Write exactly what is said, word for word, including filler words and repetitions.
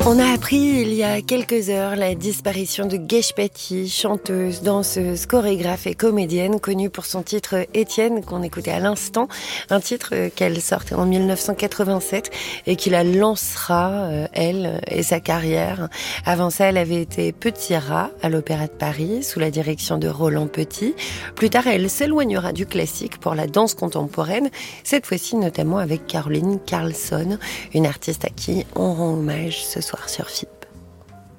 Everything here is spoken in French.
On a appris il y a quelques heures la disparition de Geshpati, chanteuse, danseuse, chorégraphe et comédienne, connue pour son titre Étienne qu'on écoutait à l'instant, un titre qu'elle sortait en dix-neuf cent quatre-vingt-sept et qui la lancera, elle et sa carrière. Avant ça, elle avait été Petit Rat à l'Opéra de Paris sous la direction de Roland Petit. Plus tard, elle s'éloignera du classique pour la danse contemporaine, cette fois-ci notamment avec Caroline Carlson, une artiste à qui on rend hommage ce soir sur F I.